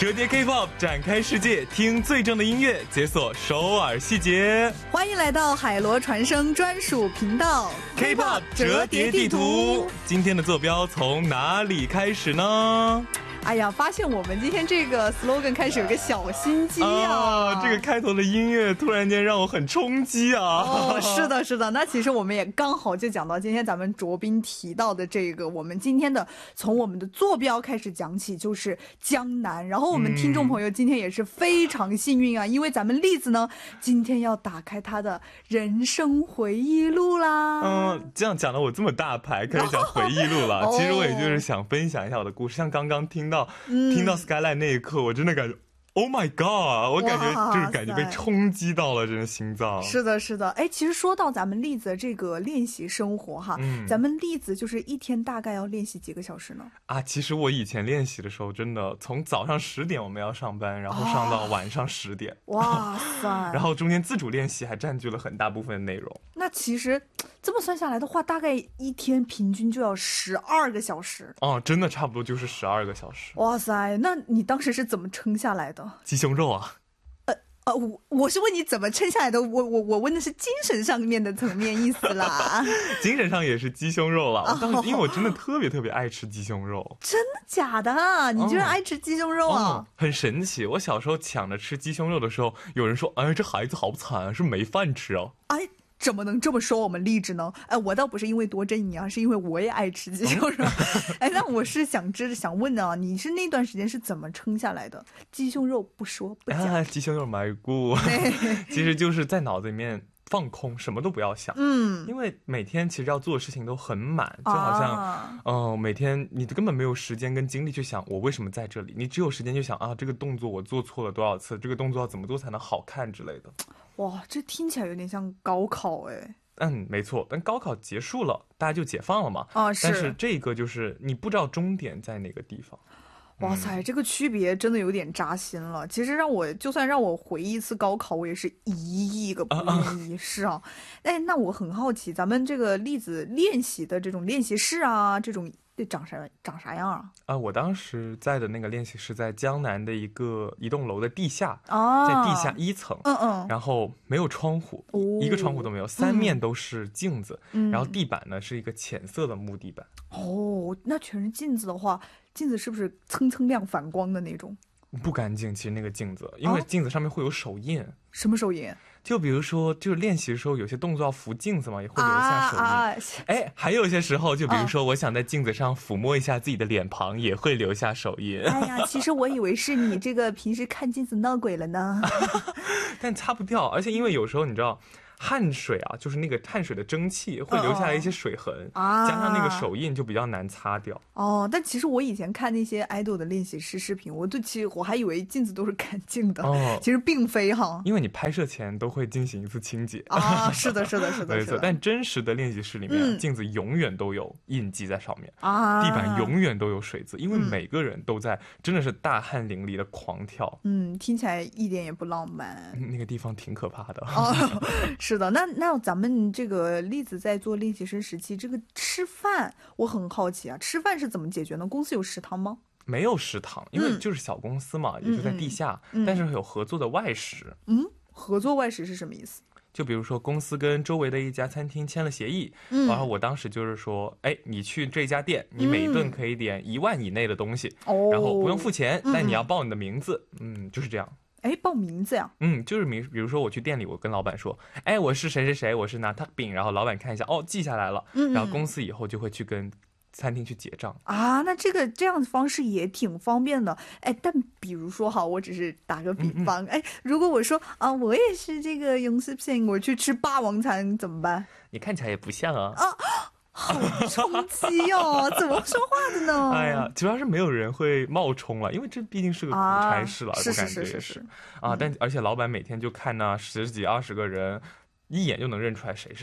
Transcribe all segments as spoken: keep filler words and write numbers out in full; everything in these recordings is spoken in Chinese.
折叠 K-pop 展开世界，听最正的音乐，解锁首尔细节。 欢迎来到海螺传声专属频道 K-pop 折叠地图。今天的坐标从哪里开始呢？ 哎呀，发现我们今天这个 slogan 开始有个小心机啊！ 啊这个开头的音乐突然间让我很冲击啊！ 哦，是的，是的。那其实我们也刚好就讲到今天咱们卓斌提到的这个，我们今天的从我们的坐标开始讲起，就是江南。然后我们听众朋友今天也是非常幸运啊，嗯、因为咱们栗子呢今天要打开他的人生回忆录啦。 嗯，这样讲的我这么大牌，开始讲回忆录了。哦、其实我也就是想分享一下我的故事，像刚刚听到。到听到 Skyline 那一刻，我真的感觉 Oh my God， 我感觉就是感觉被冲击到了，真的心脏。 是的，是的。哎，其实说到咱们栗子这个练习生活哈，嗯、咱们栗子就是一天大概要练习几个小时呢？ 啊，其实我以前练习的时候，真的从早上十点我们要上班，然后上到晚上十点。 哦、哇塞！ 然后中间自主练习还占据了很大部分的内容。 那其实这么算下来的话，大概一天平均就要十二个小时。 哦，真的差不多就是十二个小时。 哇塞！那你当时是怎么撑下来的？ 鸡胸肉啊。 呃，我我是问你怎么撑下来的，我我我问的是精神上面的层面意思啦。 精神上也是鸡胸肉了，我当时因为我真的特别特别爱吃鸡胸肉。 真的假的啊？你居然爱吃鸡胸肉啊？ 哦、很神奇！我小时候抢着吃鸡胸肉的时候，有人说：“哎，这孩子好惨，是没饭吃啊！” 哎。怎么能这么说我们励志呢？哎，我倒不是因为多正你啊，是因为我也爱吃鸡胸肉。哎，那我是想知想问啊，你是那段时间是怎么撑下来的？鸡胸肉不说不讲， 啊、雞胸肉埋骨，其实就是在脑子里面放空，什么都不要想。 嗯， 因为每天其实要做的事情都很满，就好像，嗯、啊呃，每天你根本没有时间跟精力去想我为什么在这里，你只有时间去想啊，这个动作我做错了多少次，这个动作要怎么做才能好看之类的。 哇，这听起来有点像高考哎。 嗯，没错，但高考结束了，大家就解放了嘛。 啊，是。 但是这个就是你不知道终点在哪个地方。 哇塞，嗯、这个区别真的有点扎心了。其实让我就算让我回忆一次高考，我也是一亿个不愿意。啊是啊，哎，那我很好奇，咱们这个栗子练习的这种练习室啊，这种长啥长啥样啊？ 啊，我当时在的那个练习室在江南的一个一栋楼的地下， 啊、 在地下一层。 嗯嗯， 然后没有窗户， 哦、 一个窗户都没有，三面都是镜子， 嗯、 然后地板呢是一个浅色的木地板。 哦，那全是镜子的话，镜子是不是蹭蹭亮反光的那种？ 不干净，其实那个镜子，因为镜子上面会有手印。 哦、什么手印？ 就比如说，就是练习的时候，有些动作要扶镜子嘛，也会留下手印。 啊啊、 哎，还有一些时候，就比如说，我想在镜子上抚摸一下自己的脸庞，也会留下手印。 哎呀，其实我以为是你这个平时看镜子闹鬼了呢。 但擦不掉，而且因为有时候你知道。汗水啊，就是那个汗水的蒸汽会留下来一些水痕， 啊、 加上那个手印就比较难擦掉。 哦，但其实我以前看那些 idol 的练习室视频，我对其实我还以为镜子都是干净的，哦、其实并非哈。 因为你拍摄前都会进行一次清洁啊，是的，是的，是的， 没错。但真实的练习室里面，嗯、镜子永远都有印记在上面啊， 地板永远都有水渍，因为每个人都在真的是大汗淋漓的狂跳。 嗯，听起来一点也不浪漫。 那个地方挺可怕的。 哦，是的，那那咱们这个栗子在做练习生时期，这个吃饭我很好奇啊，吃饭是怎么解决呢？公司有食堂吗？ 没有食堂，因为就是小公司嘛，嗯、也就在地下， 嗯、 但是有合作的外食。 嗯，合作外食是什么意思？ 就比如说公司跟周围的一家餐厅签了协议，嗯、然后我当时就是说，哎，你去这家店，你每一顿可以点一万以内的东西， 嗯、 然后不用付钱，哦、但你要报你的名字，嗯，就是这样。 哎，报名字呀？ 嗯，就是名，比如说我去店里，我跟老板说，哎，我是谁谁谁，我是拿他饼，然后老板看一下，哦，记下来了， 嗯嗯， 然后公司以后就会去跟餐厅去结账啊。那这个这样的方式也挺方便的。哎，但比如说哈，我只是打个比方，嗯嗯哎，如果我说啊，我也是这个永世片，我去吃霸王餐怎么办？ 你看起来也不像啊。 啊。好冲击哦！怎么说话的呢？ 哎呀，主要是没有人会冒充了，因为这毕竟是个苦差事了， 啊、 我感觉也是啊。但而且老板每天就看那十几二十个人，一眼就能认出来谁是谁。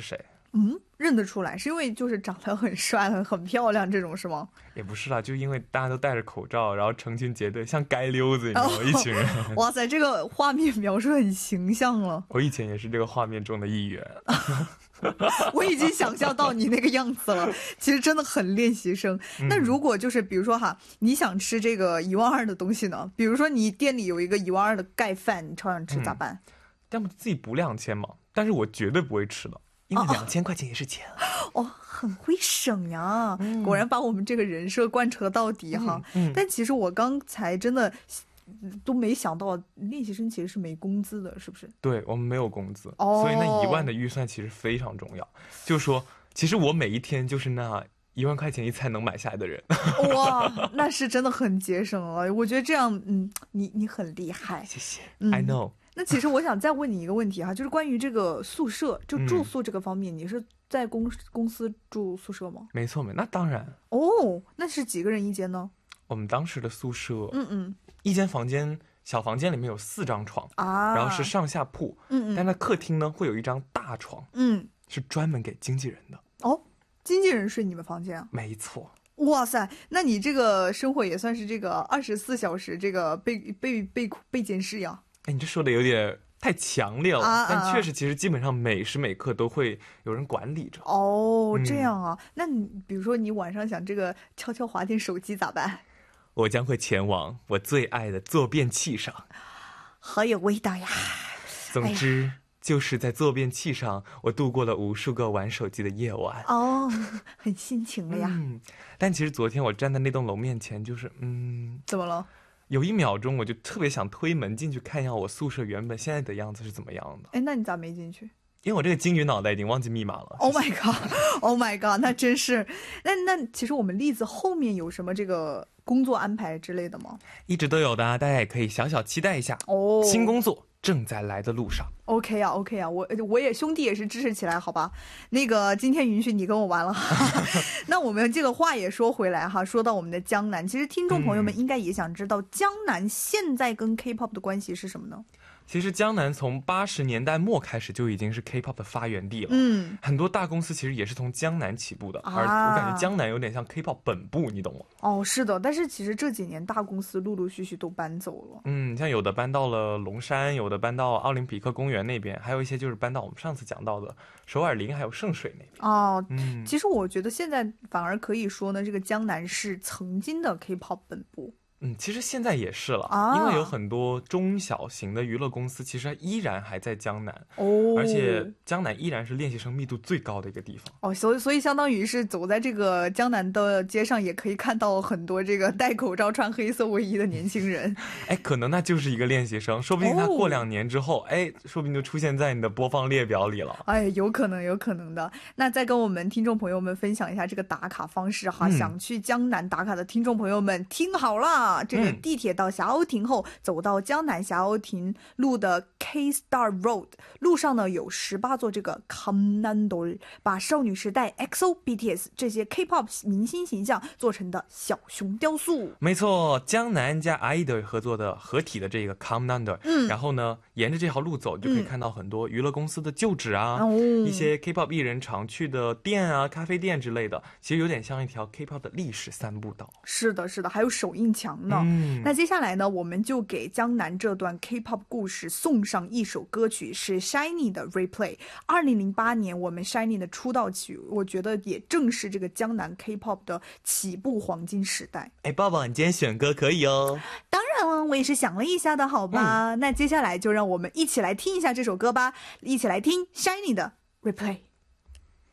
嗯，认得出来，是因为就是长得很帅、很很漂亮这种是吗？ 也不是啦，就因为大家都戴着口罩，然后成群结队，像街溜子，你知道吗？哦、一群人。 哇塞，这个画面描述很形象了。 我以前也是这个画面中的一员。 我已经想象到你那个样子了，其实真的很练习生。那如果就是比如说哈，你想吃这个一万二的东西呢？比如说你店里有一个一万二的盖饭，你超想吃咋办？ 要、嗯、不自己补两千嘛？但是我绝对不会吃的，因为两千块钱也是钱。 哦，很会省呀、嗯！果然把我们这个人设贯彻到底哈。嗯嗯、但其实我刚才真的都没想到，练习生其实是没工资的，是不是？ 对，我们没有工资，哦、所以那一万的预算其实非常重要。就是说，其实我每一天就是那一万块钱一餐能买下来的人。 哇，那是真的很节省了。我觉得这样，嗯，你你很厉害。 谢谢、 嗯、 I know。 那其实我想再问你一个问题哈，就是关于这个宿舍，就住宿这个方面，嗯、你是在公公司住宿舍吗？ 没错，没，那当然。 哦，那是几个人一间呢？ 我们当时的宿舍， 嗯嗯， 一间房间，小房间里面有四张床啊， 然后是上下铺， 嗯嗯， 但在客厅呢会有一张大床， 嗯， 是专门给经纪人的。 哦，经纪人睡你们房间啊？ 没错。 哇塞，那你这个生活也算是这个二十四小时这个被被被被监视呀？ 哎，你这说的有点太强烈了， 啊、 但确实其实基本上每时每刻都会有人管理着。 哦，嗯、这样啊，那你比如说你晚上想这个悄悄滑进手机咋办？ 我将会前往我最爱的坐便器上。 好有味道呀。 总之、哎、就是在坐便器上我度过了无数个玩手机的夜晚。 哦，很心情了呀、 嗯、但其实昨天我站在那栋楼面前，就是嗯怎么了？ 有一秒钟我就特别想推门进去看一下我宿舍原本现在的样子是怎么样的。 哎，那你咋没进去？ 因为我这个金鱼脑袋已经忘记密码了。 Oh my god Oh my god 那真是。那那其实我们栗子后面有什么这个工作安排之类的吗？ 一直都有的，大家也可以小小期待一下哦。 新工作正在来的路上。 OK 啊 OK 啊，我我也兄弟也是支持起来好吧。那个今天允许你跟我玩了。那我们这个话也说回来哈，说到我们的江南，其实听众朋友们应该也想知道、嗯、江南现在跟 K-pop 的关系是什么呢？ 其实江南从八十年代末开始就已经是 K-pop 的发源地了， 嗯， 很多大公司其实也是从江南起步的、啊、而我感觉江南有点像 K-pop 本部，你懂吗？ 哦，是的，但是其实这几年大公司陆陆续续都搬走了， 嗯，像有的搬到了龙山，有的搬到奥林匹克公园那边，还有一些就是搬到我们上次讲到的首尔林还有圣水那边。 哦， 嗯， 其实我觉得现在反而可以说呢，这个江南是曾经的 K-pop 本部。 嗯，其实现在也是了、 啊、 因为有很多中小型的娱乐公司其实依然还在江南哦， 而且江南依然是练习生密度最高的一个地方哦，所以所以相当于是走在这个江南的街上，也可以看到很多这个戴口罩、穿黑色卫衣的年轻人。 哎，可能那就是一个练习生，说不定他过两年之后，哎、哦，说不定就出现在你的播放列表里了。 哎，有可能，有可能的。那再跟我们听众朋友们分享一下这个打卡方式哈、嗯，想去江南打卡的听众朋友们听好了，这个地铁到霞鸥亭后，走到江南霞鸥亭路的 K-Star Road 路上呢，有十八座这个 Kamnandol， 把少女时代 X O、B T S 这些 K-pop 明星形象做成的小熊雕塑。 没错，江南加 idol 合作的合体的这个 Kamnandol， 嗯，然后呢，沿着这条路走，就可以看到很多娱乐公司的旧址啊，嗯、一些 K-pop 艺人常去的店啊、咖啡店之类的，其实有点像一条 K-pop 的历史散步道。 是的，是的，还有手印墙呢。嗯，那接下来呢，我们就给江南这段 K-pop 故事送上一首歌曲，是 SHINee 的 Replay。二零零八年我们 SHINee 的出道曲，我觉得也正是这个江南 K-pop 的起步黄金时代。 哎，抱抱，你今天选歌可以哦。 当然了，我也是想了一下的，好吧、嗯、那接下来就让我们一起来听一下这首歌吧，一起来听 SHINee 的 Replay。